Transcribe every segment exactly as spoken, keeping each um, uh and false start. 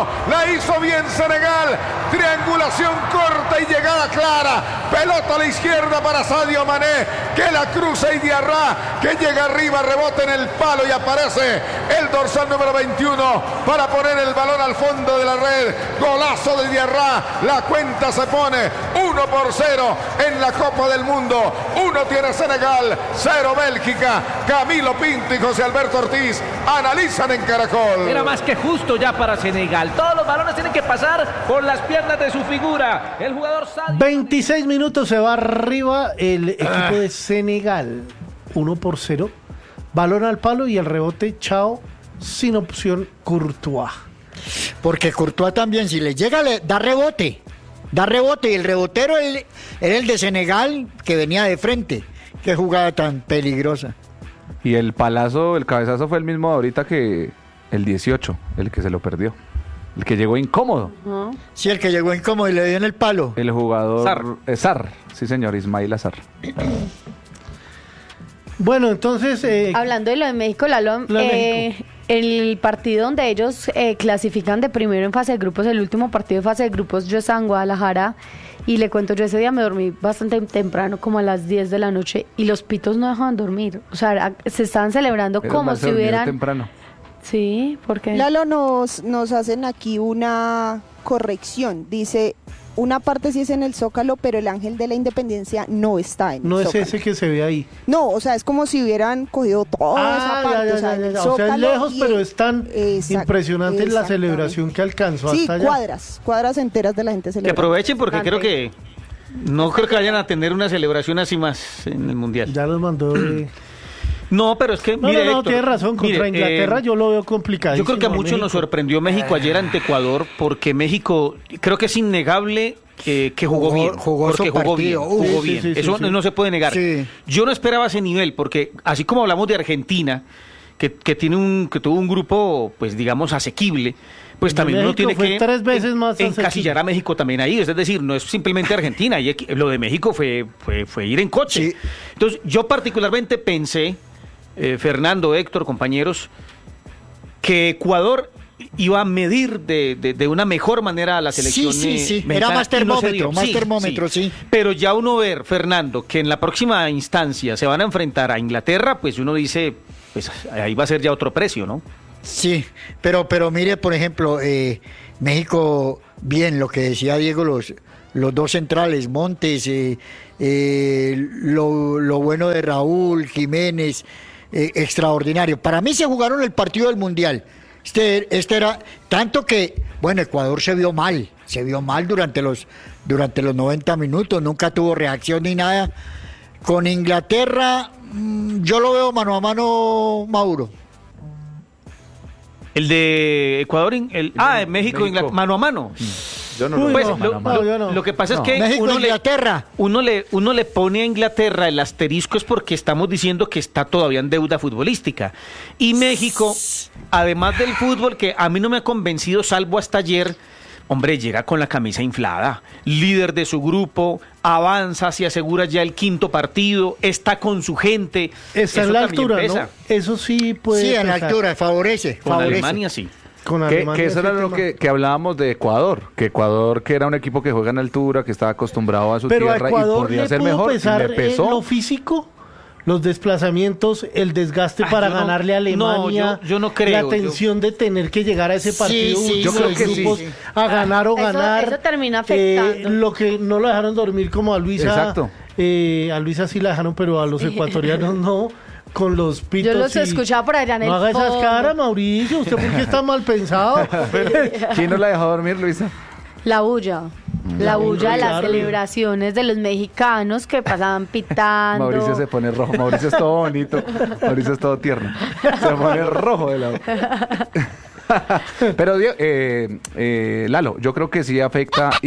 uno. La hizo bien Senegal. Triangulación corta y llegada clara. Pelota a la izquierda para Sadio Mané, que la cruza, y Diarra, que llega arriba, rebota en el palo y aparece el dorsal número veintiuno para poner el balón al fondo de la red. Golazo de Diarra. La cuenta se pone uno por cero en la Copa del Mundo. Uno tiene Senegal, cero Bélgica. Camilo Pinto y José Alberto Ortiz analizan en Caracol. Era más que justo ya para Senegal. Todos los balones tienen que pasar por las piernas de su figura. El jugador Sadio veintiséis minutos, se va arriba el equipo Ah. de Senegal. uno por cero. Balón al palo y el rebote, chao, sin opción Courtois. Porque Courtois también, si le llega, le da rebote. Da rebote y el rebotero el- era el de Senegal, que venía de frente. Qué jugada tan peligrosa. Y el palazo, el cabezazo fue el mismo ahorita que el dieciocho, el que se lo perdió. El que llegó incómodo. Sí, el que llegó incómodo y le dio en el palo. El jugador... Sarr. eh, Sarr, sí señor, Ismail Azar. Bueno, entonces... eh, Hablando de lo de México, Lalo, Lo de eh, México. el partido donde ellos eh, clasifican de primero en fase de grupos, el último partido de fase de grupos, yo estaba en Guadalajara y le cuento, yo ese día me dormí bastante temprano, como a las diez de la noche, y los pitos no dejaban dormir. O sea, a- se estaban celebrando Menos como mal se si durmió hubieran... temprano. Sí, porque... Lalo, nos, nos hacen aquí una corrección. Dice, una parte sí es en el Zócalo, pero el Ángel de la Independencia no está en no el es Zócalo. ese que se ve ahí. No, o sea, es como si hubieran cogido toda Ah, esa ya, parte. ya, o sea, ya, en ya, el ya. O sea, es Zócalo lejos, y pero el- es tan Exact- impresionante la exactamente. celebración que alcanzó Sí, hasta allá. cuadras, cuadras enteras de la gente Que celebrando. aprovechen porque Bastante. creo que no creo que vayan a tener una celebración así más en el Mundial. Ya los mandó de... No, pero es que No, mire, no, no, Héctor, tiene razón. Contra mire, Inglaterra eh, yo lo veo complicado. Yo creo que a muchos nos sorprendió México ayer ante Ecuador porque México, creo que es innegable eh, que jugó, Jugó- bien. jugó porque su jugó bien, partido. jugó Sí, sí, bien. sí, sí, Eso sí. no se puede negar. Sí. Yo no esperaba ese nivel porque así como hablamos de Argentina, que, que tiene un que tuvo un grupo, pues digamos, asequible, pues El de también uno México tiene fue que tres veces en- más encasillar asequible. a México también ahí. Es decir, no es simplemente Argentina. Y aquí- lo de México fue, fue, fue ir en coche. Sí. Entonces, yo particularmente pensé, eh, Fernando, Héctor, compañeros, que Ecuador iba a medir de, de, de una mejor manera a la selección. Sí, sí, sí. eh, Era mexicana, más y no se termómetro, dio. más termómetro, sí. Pero ya uno ver, Fernando, que en la próxima instancia se van a enfrentar a Inglaterra, pues uno dice, pues ahí va a ser ya otro precio, ¿no? Sí, pero, pero mire, por ejemplo, eh, México, bien, lo que decía Diego, los, los dos centrales, Montes, eh, eh, lo, lo bueno de Raúl, Jiménez, eh, extraordinario. Para mí se jugaron el partido del Mundial. Este, este era, tanto que, bueno, Ecuador se vio mal, se vio mal durante los, durante los noventa minutos, nunca tuvo reacción ni nada. Con Inglaterra, mm, yo lo veo mano a mano, Mauro. El de Ecuador, el, El ah, de en México, México. Inglaterra, mano a mano. Yo no Uy, lo Pues, veo no, lo, mano a mano. no, yo no. lo que pasa No. es que México, uno le, Inglaterra. uno, le, uno le pone a Inglaterra el asterisco es porque estamos diciendo que está todavía en deuda futbolística. Y México, además del fútbol, que a mí no me ha convencido, salvo hasta ayer, hombre, llega con la camisa inflada, líder de su grupo, avanza, se asegura ya el quinto partido, está con su gente. Está Eso en la también altura, pesa. ¿no? Eso sí puede Sí, en la pesar. altura, favorece. Con favorece. Alemania sí. Con Que, Alemania que eso ese era lo tema. que, que hablábamos de Ecuador, que Ecuador, que era un equipo que juega en altura, que estaba acostumbrado a su Pero a tierra y Ecuador podría le ser pudo mejor, y pesar le eh, pesó. lo físico, los desplazamientos, el desgaste Ah, para yo no- ganarle a Alemania, no, yo- yo no creo, la yo- tensión de tener que llegar a ese partido, sí, último yo creo de que sí. grupos, a ganar o Eso- ganar. eso termina eh, afectando. lo que no lo dejaron dormir como a Luisa, Exacto. eh, a Luisa sí la dejaron, pero a los ecuatorianos no. Con los pitos. Yo los y- escuchaba por allá en el No haga esas fondo. caras, Mauricio. ¿Usted por qué está mal pensado? ¿Quién no la dejó dormir, Luisa? La bulla. La bulla de las claro. celebraciones de los mexicanos que pasaban pitando. Mauricio se pone rojo. Mauricio es todo bonito. Mauricio es todo tierno. Se pone rojo de lado. Pero, Diego, eh, eh, Lalo, yo creo que sí afecta. Y,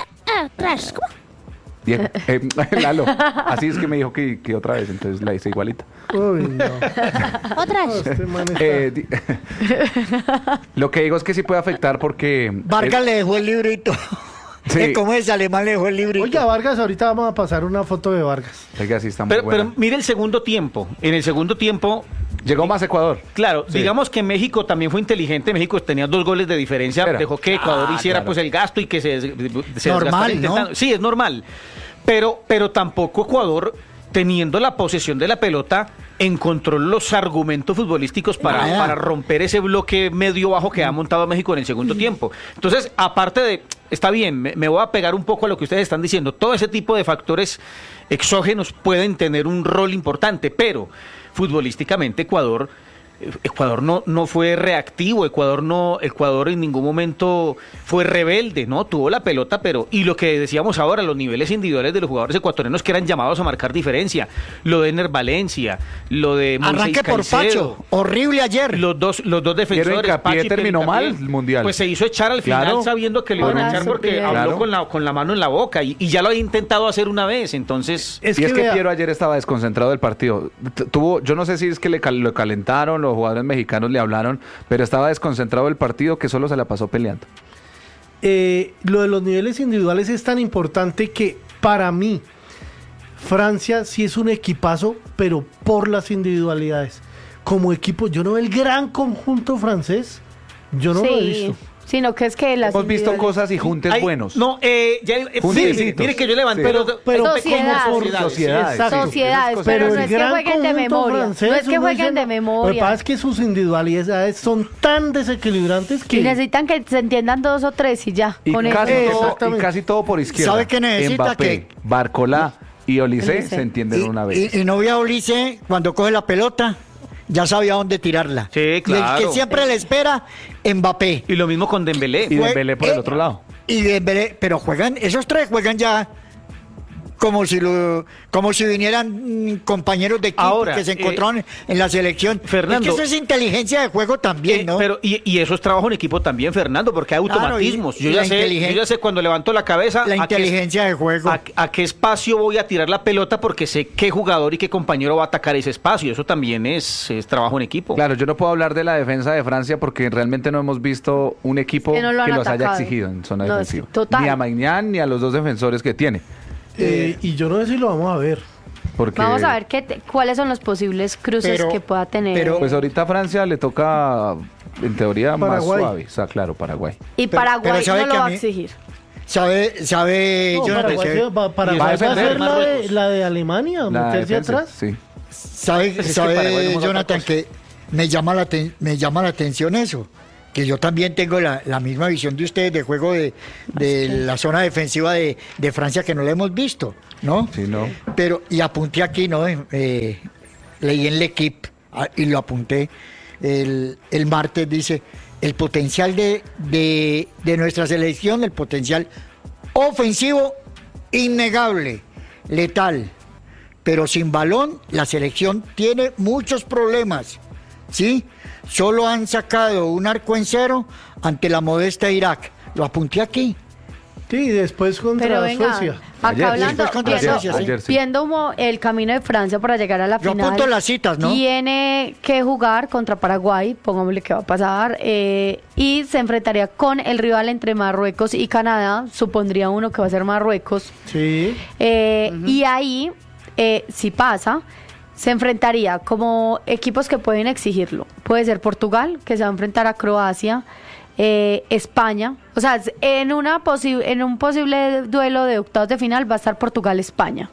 Diego, eh, Lalo, así es que me dijo que, que otra vez, entonces la hice igualita. Uy, no. Otra No, este man está- Eh, di- lo que digo es que sí puede afectar porque. Vargas eh, le dejó el librito. Sí. ¿Cómo es? Alemán le dejó el librito. Oiga, Vargas, ahorita vamos a pasar una foto de Vargas. Oiga, sí está muy Pero, buena. pero mire el segundo tiempo. En el segundo tiempo, Llegó más Ecuador. Claro, Sí. digamos que México también fue inteligente. México tenía dos goles de diferencia. Era. Dejó que Ecuador Ah, hiciera claro. pues el gasto y que se, se Normal, desgastara ¿no? intentando. Sí, es normal. Pero, pero tampoco Ecuador, teniendo la posesión de la pelota, encontró los argumentos futbolísticos para, Nada. para romper ese bloque medio bajo que ha montado México en el segundo tiempo. Entonces, aparte de, está bien, me, me voy a pegar un poco a lo que ustedes están diciendo, todo ese tipo de factores exógenos pueden tener un rol importante, pero futbolísticamente Ecuador... Ecuador no, no fue reactivo, Ecuador no, Ecuador en ningún momento fue rebelde, ¿no? Tuvo la pelota, pero, y lo que decíamos ahora, los niveles individuales de los jugadores ecuatorianos que eran llamados a marcar diferencia, lo de Ener Valencia, lo de Moisés Arranque por Caicedo, Pacho. Horrible ayer. los dos, los dos defensores. Piero Hincapié Pacho y terminó Piero mal Hincapié, el Mundial. Pues se hizo echar al final Claro. sabiendo que lo iban a Ahora echar porque supieron. habló Claro. con la, con la mano en la boca y, y ya lo había intentado hacer una vez, entonces... Es y que, es que vea, Piero ayer estaba desconcentrado del partido. T- Tuvo, yo no sé si es que le cal- lo calentaron, los jugadores mexicanos le hablaron, pero estaba desconcentrado del partido que solo se la pasó peleando. eh, lo de los niveles individuales es tan importante que para mí Francia sí es un equipazo, pero por las individualidades. Como equipo, yo no veo el gran conjunto francés, yo no lo he Sí, visto. sino que es que las Hemos visto individuales- cosas y juntes Ay, buenos. No, eh, ya, eh, Juntecitos. mire, mire que yo levanté Sí. los- Pero, pero Sociedades. como por Sociedades, exacto. sí. Sociedades, Esas pero Pero no el es que gran jueguen de conjunto memoria. francés, No es que uno jueguen dice, de Lo que memoria. pasa es que sus individualidades son tan desequilibrantes que... Y necesitan que se entiendan dos o tres y ya. Y con casi, eso. todo, y Exactamente. casi todo por izquierda. ¿Sabe qué necesita? Mbappé, Que- Barcolá y Olise Olise. se entienden Y, una vez. y, y no vi a Ulises cuando coge la pelota, ya sabía dónde tirarla. Sí, Y el claro. que siempre le espera, Mbappé. Y lo mismo con Dembélé. Y Jue- Dembélé por el eh, otro lado. Y Dembélé, pero juegan, esos tres juegan ya como si lo, como si vinieran mm, compañeros de equipo Ahora, que se eh, encontraron en la selección. Fernando, es que eso es inteligencia de juego también, Eh, ¿no? Pero y, y eso es trabajo en equipo también, Fernando, porque hay Claro, automatismos. y- yo, y ya la sé, inteligen- yo ya sé cuando levanto la cabeza la a qué- inteligencia de juego. a, a qué espacio voy a tirar la pelota porque sé qué jugador y qué compañero va a atacar ese espacio. Eso también es, es trabajo en equipo. Claro, yo no puedo hablar de la defensa de Francia porque realmente no hemos visto un equipo Que no lo han que los haya atacado. exigido en zona No, defensiva. sí, total. Ni a Maignan ni a los dos defensores que tiene. Eh, y yo no sé si lo vamos a ver. Porque, Vamos a ver qué te- cuáles son los posibles cruces Pero- que pueda tener. pero- Pues ahorita a Francia le toca, en teoría, más Paraguay. suave. O sea, claro, Paraguay. y pero- Paraguay pero sabe no lo que a va a mí- exigir. ¿Sabe, sabe, No, Jonathan, Paraguay, sabe- se va, Paraguay va a va a defender hacer la de, Marruecos. la de Alemania, La meterse defensa, atrás. Sí. ¿Sabe, Pues es que sabe, Paraguay no juega Jonathan, otra que me llama, la aten- me llama la atención eso? Que yo también tengo la, la misma visión de ustedes de juego de, de la zona defensiva de, de Francia que no la hemos visto, ¿no? Sí, no. Pero, y apunté aquí, ¿no? Eh, leí en L'Equipe ah, y lo apunté el, el martes, dice, el potencial de, de, de nuestra selección, el potencial ofensivo, innegable, letal. Pero sin balón, la selección tiene muchos problemas, ¿sí? Solo han sacado un arco en cero ante la modesta Irak. Lo apunté aquí. Sí, después contra Pero venga, Suecia. acá Ayer, hablando, después contra viendo, Suecia, sí. Ayer, sí. viendo como el camino de Francia para llegar a la Yo final. apunto las citas, ¿no? Tiene que jugar contra Paraguay, pongámosle qué va a pasar, eh, y se enfrentaría con el rival entre Marruecos y Canadá, supondría uno que va a ser Marruecos. Sí. Eh, Y ahí, eh, si pasa, se enfrentaría como equipos que pueden exigirlo. Puede ser Portugal, que se va a enfrentar a Croacia, eh, España. O sea, en, una posi- en un posible duelo de octavos de final va a estar Portugal-España.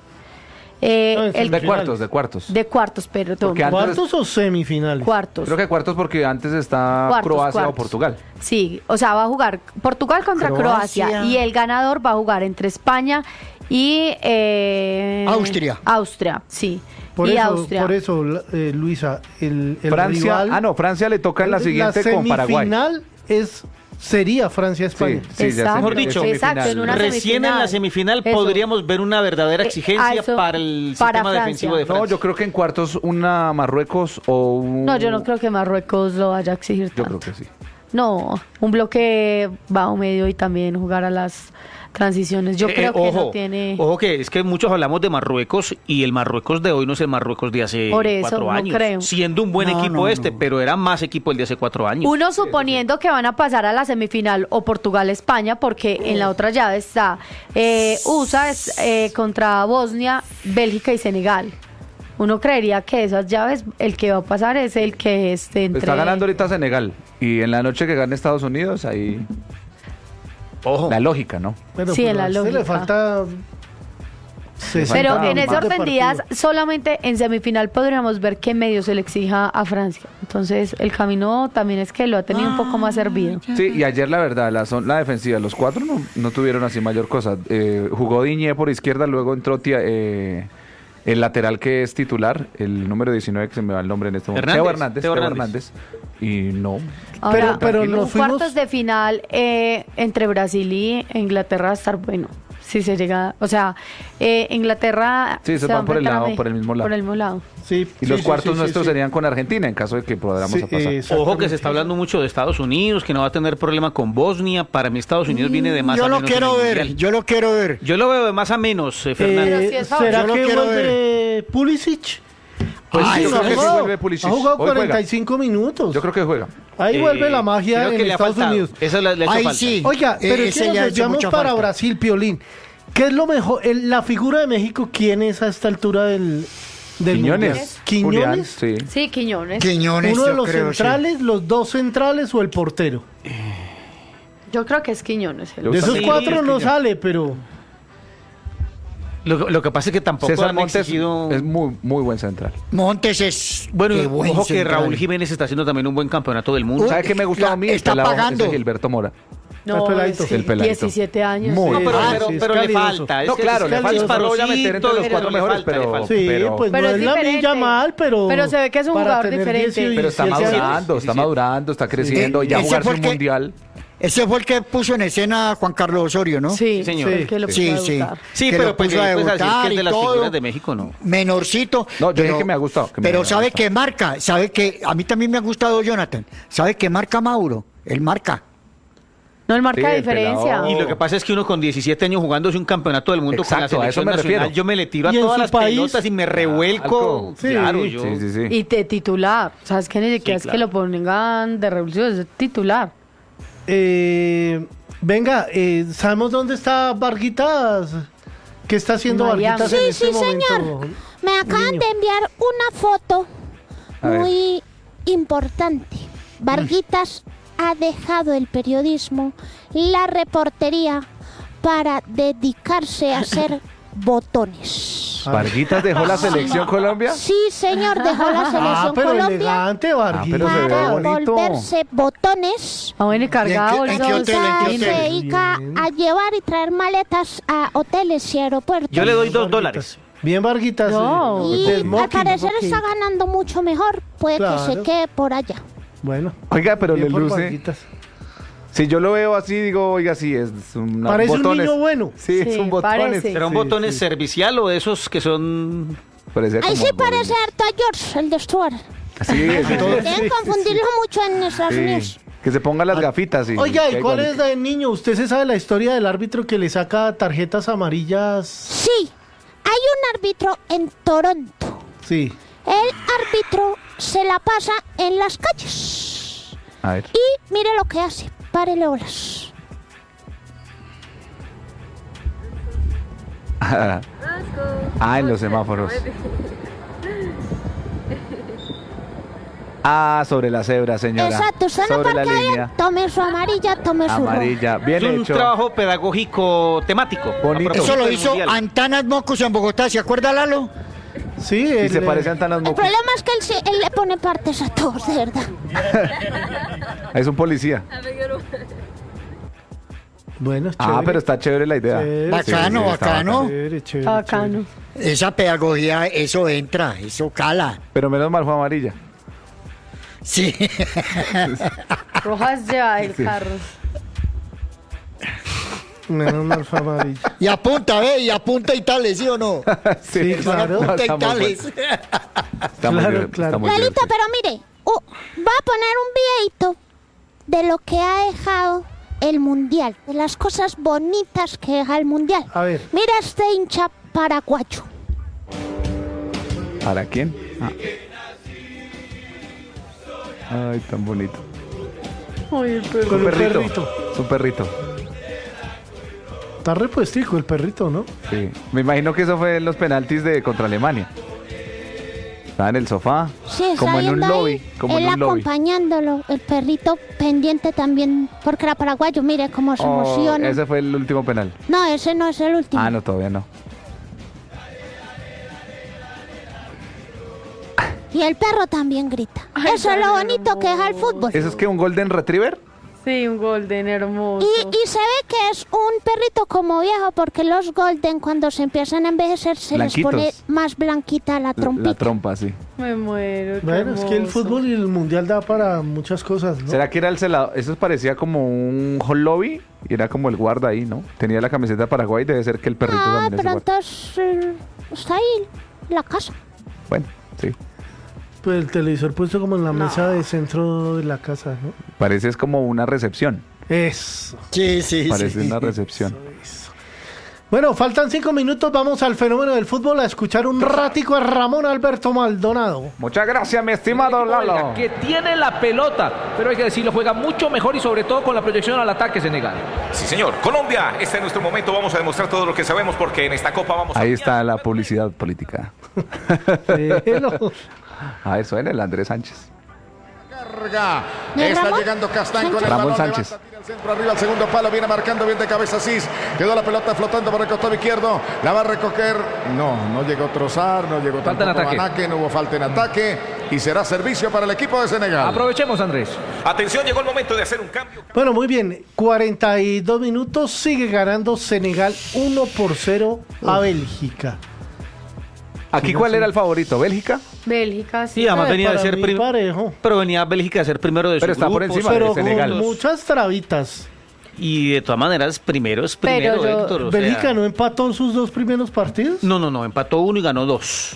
Eh, No, en el- De Final. cuartos, de cuartos. de cuartos, perdón. Porque antes- ¿Cuartos o semifinales? Cuartos. Creo que cuartos porque antes está Cuartos, Croacia cuartos. o Portugal. Sí, o sea, va a jugar Portugal contra Croacia, Croacia. y el ganador va a jugar entre España y eh, Austria. Austria, sí. Por y eso, Austria. por eso la- eh, Luisa, el, el Francia, rival... ah no, Francia le toca en la siguiente con Paraguay. semifinal es, sería Francia-España. Sí, sí, ya Exacto, Mejor dicho, exacto, en una Recién en la semifinal Eso. podríamos ver una verdadera Eh, exigencia a eso, para el para sistema Francia. defensivo de Francia. No, yo creo que en cuartos una Marruecos o un... No, yo no creo que Marruecos lo vaya a exigir Yo tanto. creo que sí. No, un bloque bajo medio y también jugar a las transiciones. Yo Eh, creo eh, que ojo, no tiene... Ojo que es que muchos hablamos de Marruecos y el Marruecos de hoy no es el Marruecos de hace Por eso, cuatro no años. creo. Siendo un buen No, equipo no, este, no. pero era más equipo el de hace cuatro años. Uno suponiendo que van a pasar a la semifinal o Portugal-España, porque en la otra llave está eh, U S A es, eh, contra Bosnia, Bélgica y Senegal. uno creería que esas llaves, el que va a pasar es el que esté entre... Está ganando ahorita Senegal. Y en la noche que gane Estados Unidos, ahí... Ojo. La lógica, ¿no? Bueno, Sí, pero en la a este le lógica. falta sesenta Pero en minutos ese de orden de días, partido. solamente en semifinal podríamos ver qué medio se le exija a Francia. Entonces, el camino también es que lo ha tenido un poco más servido. Sí, y ayer la verdad, la, son- la defensiva, los cuatro no, no tuvieron así mayor cosa. Eh, jugó Diñé por izquierda, luego entró Tia- eh, el lateral que es titular, el número diecinueve, que se me va el nombre en este momento. Hernández, Teo Hernández. Teo Teo Hernández. Hernández. Y no. Ahora, Pero- pero un nos fuimos- cuartos de final eh, entre Brasil y Inglaterra va a estar bueno. Si se llega, o sea, eh, Inglaterra Sí, se va a van por el enfrentar a lado, México, por el mismo lado. Por el mismo lado. Sí, Y sí, los sí, cuartos sí, sí, nuestros sí. serían con Argentina, en caso de que podamos Sí, a pasar. eh, Ojo que se está hablando mucho de Estados Unidos, que no va a tener problema con Bosnia. Para mí Estados Unidos viene de más Yo a lo menos quiero en el ver, Mundial. yo lo quiero ver. Yo lo veo de más a menos, eh, Eh, Fernando. Pero sí es favorito. ¿Será Yo lo que quiero vuelve Pulisic? Pues Ay, yo no creo que ha sí jugado. vuelve Pulisic. Ha jugado Hoy juega. cuarenta y cinco minutos. Yo creo que juega. Ahí Eh, vuelve la magia creo que en le ha Estados faltado. Unidos. Eso le, le ha hecho Ahí falta. sí. Oiga, Eh, pero es ese que le ha nos hecho desviamos mucha para falta. Brasil, Piolín. ¿Qué es lo mejor? El- la figura de México, ¿quién es a esta altura del, del Quiñones. mundial? ¿Quiñones? Julián, sí. Sí, Quiñones. Quiñones, ¿Uno de yo los creo, sí. centrales, los dos centrales o el portero? Yo creo que es Quiñones. el- Yo De esos Sí, cuatro es no Quiñones. sale, pero... Lo, lo que pasa es que tampoco César han Montes exigido... es muy, muy buen central. Montes es. Bueno, qué buen ojo que central. Raúl Jiménez está haciendo también un buen campeonato del mundo. ¿Sabe qué me gustaba a mí? El Está pelado, pagando. ese Gilberto Mora. No, peladito. es El peladito. diecisiete años. Muy sí. No, pero, Ah, pero, sí, es pero le calidoso. falta. es No, que claro, es le falta. disparosito, No lo voy a meter entre los pero cuatro le mejores, falta, pero- le falta. Sí, pero- pues Pero no es es la diferente. Minja mal, pero... Pero se ve que es un para jugador tener diferente. dieciocho, Pero está diecisiete años. madurando, está madurando, está creciendo. Eh, Y ya ese jugarse fue un el que- mundial. Ese fue el que puso en escena a Juan Carlos Osorio, ¿no? Sí, señor. el que lo Sí, puso a sí. debutar. Sí, que pero lo pues, puso a pues, así es que debutar es de y las todo. figuras de México, ¿no? Menorcito. No, yo dije que me ha gustado, que me pero ha ¿sabe gustado. qué marca? ¿Sabe que a mí también me ha gustado Jonathan? ¿Sabe qué marca Mauro? Él marca. No, él marca Sí, el diferencia. pelado. Y lo que pasa es que uno con diecisiete años jugándose un campeonato del mundo Exacto, con a la eso selección me nacional, refiero. yo me le tiro a Y en todas su las país- pelotas y me revuelco. Sí. Claro, yo. Sí, sí, sí. Y de titular. O sea, es que ni siquiera es claro. que lo pongan de revulsivo, es titular. Eh, venga, eh, ¿sabemos dónde está Varguitas? ¿Qué está haciendo Miami. Varguitas en Sí, este sí, momento? señor. Me acaban Niño. de enviar una foto A ver. muy importante. Varguitas ha dejado el periodismo, la reportería, para dedicarse a hacer botones. ¿Varguitas dejó la selección Colombia? Sí, señor, dejó la selección Ah, pero Colombia elegante, Varguitas. pero se ve para bonito. volverse botones. Ah, bueno, y cargado ¿En qué- en qué bolsos. hotel, en qué Se hotel? dedica Bien. a llevar y traer maletas a hoteles y aeropuertos. Yo le doy dos Varguitas. dólares. Bien, Varguitas. No. eh, Y de al smoking, parecer ok. está ganando mucho mejor. Puede que Claro. se quede por allá. Bueno. Oiga, pero bien le por luce. Varguitas. Si yo lo veo así, digo, oiga, sí, es un Parece un botones. niño bueno. Sí, Sí, son botones. parece. ¿Será un Sí, botón sí. servicial o de esos que son... Parece Ahí como sí parece botones. harto a George, el de Stuart. Sí, sí, sí. Deben confundirlo mucho en Estados Sí. Unidos. Que se ponga las gafitas. Y Oiga, ¿y queda cuál es igualito. la del niño? ¿Usted se sabe la historia del árbitro que le saca tarjetas amarillas? Sí, hay un árbitro en Toronto. Sí. El árbitro se la pasa en las calles. A ver. Y mire lo que hace. Párele olas. Ah, en los semáforos. Ah, sobre la cebra, señora. Exacto, usted no Sobre la parquea bien. línea. Tome su amarilla, tome su roja. Amarilla. Bien Es un hecho. trabajo pedagógico temático. Bonito. A Eso propósito lo del hizo Mundial. Antanas Mocos en Bogotá. ¿Se acuerda, Lalo? Sí, Y el, se eh, parecen tan las El mocos. problema es que él, se- él le pone partes a todos, de verdad. Es un policía. Bueno, Ah, chévere. pero está chévere la idea. Chévere, Bacano, sí, está bacano. Chévere, chévere, Está bacano. Esa pedagogía, eso entra, eso cala. Pero menos mal fue amarilla. Sí. Rojas lleva el carro. Menos mal fue amarilla. Y apunta, ve, y apunta y tales, ¿sí o no? Sí, claro. Apunta y Está muy tales. Está muy Claro, bien, claro. está muy bien, Lalito, sí. pero mire, uh, va a poner un videito de lo que ha dejado el Mundial, de las cosas bonitas que deja el Mundial. A ver. Mira este hincha paraguayo. ¿Para quién? Ah. Ay, tan bonito. Con Su un perrito. perrito. Su perrito. Está repuestico el perrito, ¿no? Sí. Me imagino que eso fue en los penaltis de contra Alemania. Estaba en el sofá, Sí, está como en un viendo lobby, ahí, como él en un lobby. acompañándolo, el perrito pendiente también, porque era paraguayo, mire cómo se Oh, emociona. ese fue el último penal. No, ese no es el último. Ah, no, todavía no. Y el perro también grita. Eso es lo bonito que deja el fútbol. ¿Eso es que un Golden Retriever? Sí, un golden hermoso. Y, y se ve que es un perrito como viejo, porque los golden cuando se empiezan a envejecer se Blanquitos. les pone más blanquita la trompita. La trompa, sí. Me muero. qué Bueno, es que el hermoso. fútbol y el mundial da para muchas cosas, ¿no? ¿Será que era el celador? Eso parecía como un hall lobby y era como el guarda ahí, ¿no? Tenía la camiseta de Paraguay, debe ser que el perrito Ah, también es pero el guarda. entonces eh, está ahí la casa. Bueno, sí. Pues el televisor puesto como en la mesa de centro de la casa, ¿no? Parece es como una recepción. Eso. Sí, sí, Parece sí. una recepción. Bueno, faltan cinco minutos, vamos al fenómeno del fútbol a escuchar un ratico a Ramón Alberto Maldonado. Muchas gracias, mi estimado Lalo. Que tiene la pelota, pero hay que decirlo, juega mucho mejor y sobre todo con la proyección al ataque Senegal. Sí, señor. Colombia, este es nuestro momento. Vamos a demostrar todo lo que sabemos porque en esta copa vamos a... Ahí está la publicidad política. Pero- A ver, suena el Andrés Sánchez. Carga. ¿Y Está Ramón? llegando Castán con el Ramón balón. Sánchez. Levanta, tira al centro arriba, al segundo palo. Viene marcando bien de cabeza Cis. Quedó la pelota flotando por el costado izquierdo. La va a recoger. No, no llegó Trozar, no llegó Falta en tampoco ataque. Banaque, no hubo falta en ataque. Y será servicio para el equipo de Senegal. Aprovechemos, Andrés. Atención, llegó el momento de hacer un cambio. Bueno, muy bien, cuarenta y dos minutos, sigue ganando Senegal uno por cero a Bélgica. ¿Aquí cuál era el favorito? ¿Bélgica? Bélgica, sí. Sí, además Eh, venía de para ser mí prim- parejo. pero venía Bélgica a ser primero de Pero su está por grupo, encima de Pero Senegal. con muchas trabitas. y de todas maneras primero es Pero primero, yo- Héctor, o sea, ¿Bélgica no empató en sus dos primeros partidos? no, no, no, empató uno y ganó dos.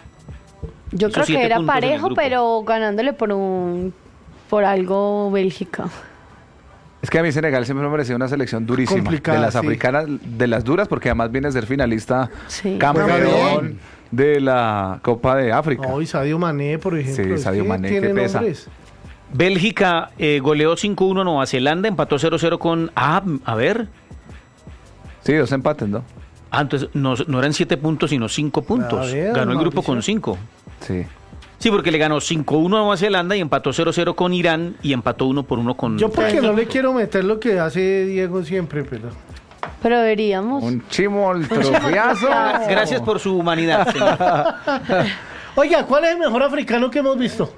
Yo Hizo creo que siete era puntos en el parejo, grupo. pero ganándole por un por algo Bélgica. Es que a mí Senegal siempre me pareció una selección durísima. Complicada, de las sí. africanas, de las duras, porque además viene a ser finalista Sí. Juega campeón bien. de la Copa de África. No, y Sadio Mané, por ejemplo. Sí, es Sadio que Mané, tiene qué pesa. nombres. Bélgica eh, goleó cinco uno a Nueva Zelanda, empató cero cero con... Ah, a ver. Sí, dos empates, ¿no? Ah, entonces no, no eran siete puntos, sino cinco puntos. A ver, ganó el grupo Mauricio. con cinco. Sí. Sí, porque le ganó cinco uno a Nueva Zelanda y empató cero cero con Irán y empató uno por uno con... Yo porque no le quiero meter lo que hace Diego siempre, pero... Pero deberíamos. Un chimol trofiazo. Gracias por su humanidad, señor. Oiga, ¿cuál es el mejor africano que hemos visto?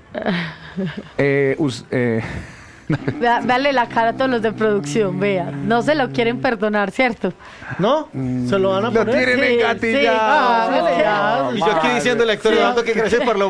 Eh, us- eh, Vea- Véale la cara a todos los de producción, vea. No se lo quieren perdonar, ¿cierto? ¿No? ¿Se lo van a lo poner? tienen Sí, engatillado. sí. Ah, vale, ya. Y yo aquí diciendo al actor Eduardo que gracias por la